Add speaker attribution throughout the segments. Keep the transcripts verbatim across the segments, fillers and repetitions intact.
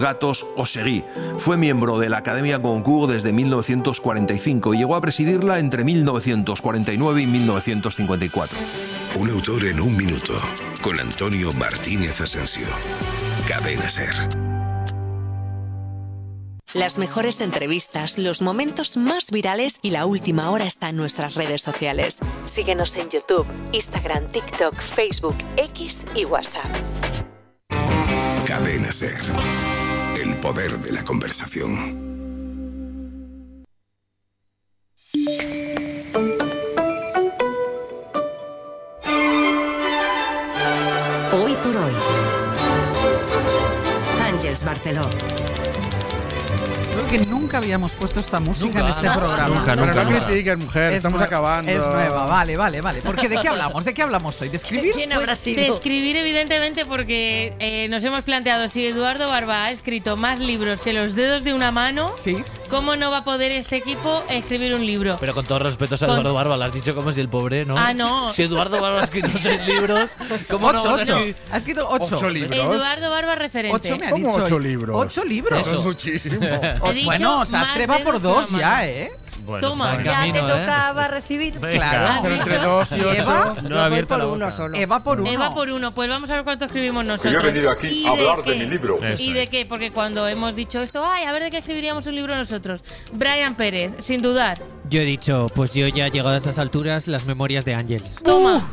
Speaker 1: gatos o seguí. Fue miembro de la Academia Goncourt desde mil novecientos cuarenta y cinco y llegó a presidirla entre mil novecientos cuarenta y nueve y mil novecientos cincuenta y cuatro.
Speaker 2: Un autor en un minuto, con Antonio Martínez Asensio. Cadena SER.
Speaker 3: Las mejores entrevistas, los momentos más virales y la última hora está en nuestras redes sociales. Síguenos en YouTube, Instagram, TikTok, Facebook, X y WhatsApp.
Speaker 2: Cadena SER. El poder de la conversación.
Speaker 4: Hoy por hoy. Àngels Barceló.
Speaker 5: Creo que nunca habíamos puesto esta música
Speaker 6: nunca,
Speaker 5: en este
Speaker 6: nunca,
Speaker 5: programa.
Speaker 6: Nunca, nunca,
Speaker 7: Pero no
Speaker 6: nunca.
Speaker 7: critiques, mujer,
Speaker 5: Es
Speaker 7: estamos
Speaker 5: nue-
Speaker 7: acabando.
Speaker 5: Es nueva, vale, vale, vale. Porque ¿de qué hablamos? ¿De qué hablamos hoy? ¿De escribir?
Speaker 8: ¿Quién habrá sido? De escribir, evidentemente, porque eh, nos hemos planteado, si Eduardo Barba ha escrito más libros que los dedos de una mano,
Speaker 5: sí.
Speaker 8: ¿Cómo no va a poder este equipo escribir un libro?
Speaker 6: Pero con todos respetos a
Speaker 8: Con...
Speaker 6: Eduardo Barba, lo has dicho como si el pobre, ¿no?
Speaker 8: Ah, no.
Speaker 6: Si Eduardo Barba ha escrito seis libros, ¿cómo
Speaker 5: ocho,
Speaker 6: no vas a
Speaker 5: ocho.
Speaker 6: escribir?
Speaker 5: Ha escrito ocho.
Speaker 7: Ocho libros.
Speaker 8: Eduardo Barba referente.
Speaker 5: Ocho me ha
Speaker 7: ¿Cómo
Speaker 5: dicho
Speaker 7: ocho
Speaker 5: hoy.
Speaker 7: libros?
Speaker 5: Ocho libros.
Speaker 7: Eso es muchísimo.
Speaker 8: He dicho
Speaker 5: Bueno, Sastre
Speaker 8: más
Speaker 5: va por
Speaker 8: dedos
Speaker 5: dos
Speaker 8: que una
Speaker 5: ya,
Speaker 8: mano.
Speaker 5: ¿eh?
Speaker 6: Bueno,
Speaker 8: Toma.
Speaker 6: está en
Speaker 4: Ya
Speaker 6: camino,
Speaker 4: te
Speaker 6: ¿eh?
Speaker 4: tocaba recibir.
Speaker 5: Claro.
Speaker 7: Pero entre dos y
Speaker 5: ¿Y
Speaker 7: ocho.
Speaker 5: Eva?
Speaker 6: No
Speaker 4: Yo
Speaker 6: ha
Speaker 4: voy
Speaker 6: abierto
Speaker 4: por
Speaker 6: la
Speaker 4: uno
Speaker 6: boca.
Speaker 4: solo.
Speaker 5: Eva por uno.
Speaker 8: Eva por uno. Pues vamos a ver cuánto escribimos nosotros.
Speaker 9: Yo he venido aquí
Speaker 8: ¿Y
Speaker 9: a hablar
Speaker 8: qué?
Speaker 9: de mi libro.
Speaker 6: Eso
Speaker 8: ¿Y de
Speaker 6: es.
Speaker 8: qué? Porque cuando hemos dicho esto, ay, a ver de qué escribiríamos un libro nosotros. Brian Pérez, sin dudar.
Speaker 10: Yo he dicho, pues yo ya he llegado a estas alturas, las memorias de Ángels.
Speaker 8: Toma.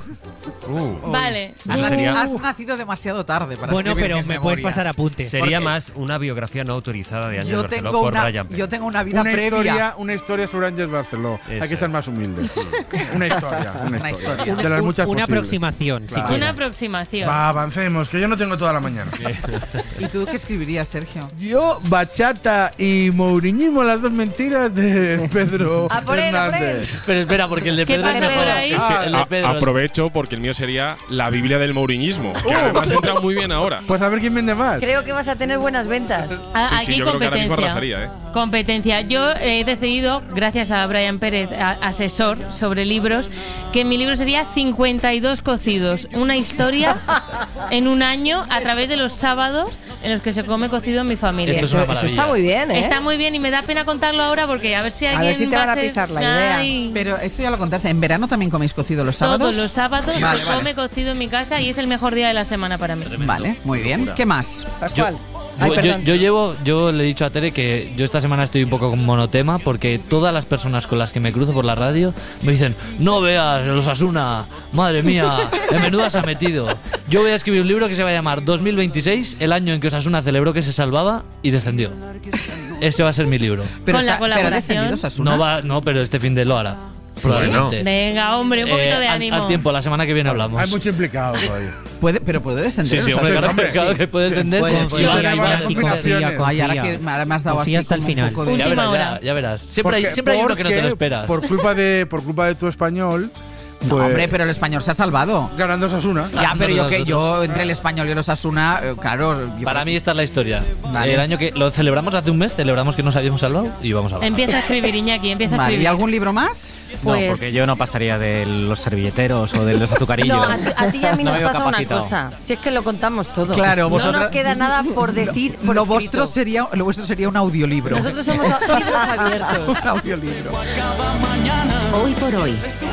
Speaker 6: Uh.
Speaker 8: Vale.
Speaker 5: Has,
Speaker 11: Sería-
Speaker 5: has nacido demasiado tarde para
Speaker 10: Bueno,
Speaker 5: escribir
Speaker 10: pero
Speaker 5: mis
Speaker 10: me puedes
Speaker 5: memorias.
Speaker 10: pasar apuntes.
Speaker 11: Sería
Speaker 5: Porque
Speaker 11: más una biografía no autorizada de Ángel
Speaker 5: Yo
Speaker 11: Barceló
Speaker 5: tengo,
Speaker 11: por
Speaker 5: una,
Speaker 11: Brian Pérez.
Speaker 5: yo tengo una vida
Speaker 7: Una
Speaker 5: previa.
Speaker 7: historia, una historia sobre Ángels Barceló.
Speaker 11: Eso
Speaker 7: Hay que ser
Speaker 11: es.
Speaker 7: más humilde. Una historia. Una,
Speaker 5: Una
Speaker 7: historia.
Speaker 5: historia.
Speaker 7: De las
Speaker 10: Un-
Speaker 7: muchas
Speaker 10: una
Speaker 7: posibles.
Speaker 10: aproximación,
Speaker 7: Claro.
Speaker 10: siquiera.
Speaker 8: Una aproximación.
Speaker 7: Va, avancemos, que yo no tengo toda la mañana.
Speaker 5: ¿Y tú qué escribirías, Sergio?
Speaker 7: Yo, bachata y mouriñismo, las dos mentiras de Pedro
Speaker 4: A por él, a por él.
Speaker 7: Hernández.
Speaker 6: Pero espera, porque el de
Speaker 8: ¿Qué
Speaker 6: Pedro
Speaker 8: pasa
Speaker 6: no
Speaker 8: por
Speaker 6: puede.
Speaker 8: ahí?
Speaker 6: Es que el de
Speaker 7: Ah,
Speaker 6: Pedro.
Speaker 12: Aprovecho porque el mío sería la Biblia del mouriñismo, que además entra muy bien ahora.
Speaker 7: Pues a ver quién vende más.
Speaker 4: Creo que vas a tener buenas ventas.
Speaker 8: Ah,
Speaker 12: Sí,
Speaker 8: aquí
Speaker 12: sí, yo creo que ahora mismo
Speaker 8: competencia.
Speaker 12: arrasaría, ¿eh?
Speaker 8: Competencia. Yo he decidido, gracias a Brian Pérez, a- asesor sobre libros, que mi libro sería cincuenta y dos cocidos. Una historia en un año a través de los sábados en los que se come cocido en mi familia.
Speaker 6: Esto es una
Speaker 4: Eso, eso está
Speaker 6: maravilla.
Speaker 4: muy bien, ¿eh?
Speaker 8: Está muy bien y me da pena contarlo ahora porque a ver si
Speaker 4: A
Speaker 8: alguien
Speaker 4: ver si te
Speaker 8: va
Speaker 4: van a
Speaker 8: ser-
Speaker 4: pisar la idea.
Speaker 8: Ay,
Speaker 5: Pero esto ya lo contaste. ¿En verano también coméis cocido los sábados?
Speaker 8: todos los sábados
Speaker 5: Vale,
Speaker 8: se
Speaker 5: vale.
Speaker 8: come cocido en mi casa y es el mejor día de la semana para mí.
Speaker 5: Vale, muy bien. ¿Qué más?
Speaker 4: Pascual.
Speaker 6: Yo,
Speaker 4: Ay,
Speaker 6: yo-
Speaker 4: perdón.
Speaker 6: yo llevo, yo le he dicho a Tere que yo esta semana estoy un poco con monotema porque todas las personas con las que me cruzo por la radio me dicen, no veas los Osasuna, madre mía, en menuda se ha metido. Yo voy a escribir un libro que se va a llamar dos mil veintiséis, el año en que Osasuna celebró que se salvaba y descendió. Ese va a ser mi libro.
Speaker 5: Pero
Speaker 8: Con la
Speaker 5: está- pero ha
Speaker 8: colaboración.
Speaker 5: descendido Osasuna.
Speaker 6: No va, no, pero este fin de lo hará. Probablemente.
Speaker 8: Venga, hombre, un poquito
Speaker 6: Eh,
Speaker 8: de
Speaker 6: al-
Speaker 8: ánimo.
Speaker 6: Al, tiempo, la semana que viene hablamos.
Speaker 7: Hay mucho implicado todavía.
Speaker 5: Puede, pero puede descender.
Speaker 6: Sí, sí,
Speaker 5: o sea,
Speaker 6: hombre,
Speaker 7: sí,
Speaker 6: claro,
Speaker 7: hombre,
Speaker 6: claro
Speaker 7: sí.
Speaker 6: que puede descender.
Speaker 7: Sí,
Speaker 6: Confía,
Speaker 7: sí, sí,
Speaker 6: Iván,
Speaker 7: varias
Speaker 6: confía.
Speaker 7: combinaciones.
Speaker 5: Ay, ahora que me me has dado
Speaker 10: Confía
Speaker 5: así
Speaker 10: hasta el
Speaker 5: como un
Speaker 10: final.
Speaker 5: poco de-
Speaker 6: Ya
Speaker 8: Última
Speaker 6: verás,
Speaker 8: hora.
Speaker 6: ya, ya verás. Siempre, hay,
Speaker 7: Porque-
Speaker 6: siempre hay uno que no te lo
Speaker 7: porque
Speaker 6: esperas.
Speaker 7: Por culpa de, por culpa de tu español.
Speaker 5: No,
Speaker 7: pues,
Speaker 5: hombre, pero el español se ha salvado.
Speaker 7: ganando Osasuna.
Speaker 5: Ya, pero yo que
Speaker 6: nosotros.
Speaker 5: yo entre el español y el Osasuna, eh, claro. yo-
Speaker 6: Para mí esta es la historia.
Speaker 5: Vale.
Speaker 6: El año que lo celebramos hace un mes, celebramos que nos habíamos salvado y vamos a hablar.
Speaker 8: Empieza a escribir, Iñaki, empieza a
Speaker 5: Vale,
Speaker 8: escribir.
Speaker 5: ¿y algún libro más?
Speaker 4: Pues-
Speaker 10: No, porque yo no pasaría de los servilleteros o de los azucarillos.
Speaker 4: No, a, ti- a ti y a mí
Speaker 10: No
Speaker 4: nos
Speaker 10: me veo
Speaker 4: pasa una
Speaker 10: capacitado.
Speaker 4: cosa. Si es que lo contamos todo.
Speaker 5: Claro,
Speaker 4: no
Speaker 5: vosotras-
Speaker 4: nos queda nada por decir. Por
Speaker 5: Lo
Speaker 4: escrito.
Speaker 5: vuestro sería lo vuestro sería un audiolibro.
Speaker 4: Nosotros somos a- libros abiertos.
Speaker 5: un audiolibro.
Speaker 4: Hoy por hoy.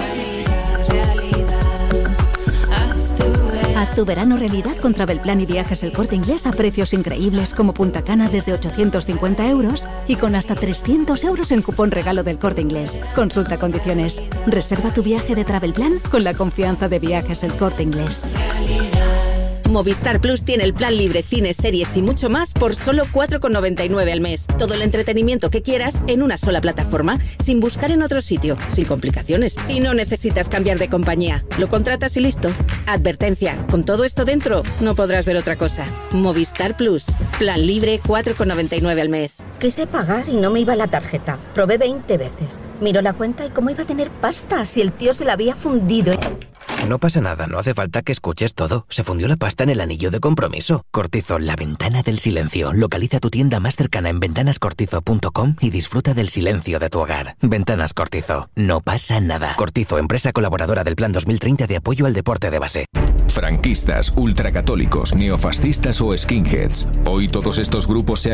Speaker 13: Haz tu verano realidad con Travelplan y Viajes El Corte Inglés a precios increíbles como Punta Cana desde ochocientos cincuenta euros y con hasta trescientos euros en cupón regalo del Corte Inglés. Consulta condiciones. Reserva tu viaje de Travelplan con la confianza de Viajes El Corte Inglés.
Speaker 14: Movistar Plus tiene el plan libre, cines, series y mucho más por solo cuatro con noventa y nueve al mes. Todo el entretenimiento que quieras en una sola plataforma, sin buscar en otro sitio, sin complicaciones. Y no necesitas cambiar de compañía. Lo contratas y listo. Advertencia, con todo esto dentro, no podrás ver otra cosa. Movistar Plus, plan libre cuatro con noventa y nueve al mes.
Speaker 15: Quise pagar y no me iba la tarjeta. Probé veinte veces. Miró la cuenta y cómo iba a tener pasta si el tío se la había fundido.
Speaker 16: No pasa nada, no hace falta que escuches todo. Se fundió la pasta en el anillo de compromiso. Cortizo, la ventana del silencio. Localiza tu tienda más cercana en ventanas cortizo punto com y disfruta del silencio de tu hogar. Ventanas Cortizo. No pasa nada. Cortizo, empresa colaboradora del Plan dos mil treinta de apoyo al deporte de base.
Speaker 9: Franquistas, ultracatólicos, neofascistas o skinheads. Hoy todos estos grupos se